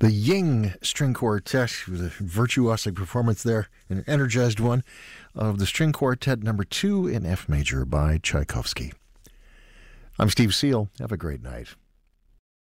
The Ying String Quartet with a virtuosic performance there, an energized one, of the String Quartet number 2 in F major by Tchaikovsky. I'm Steve Seal. Have a great night.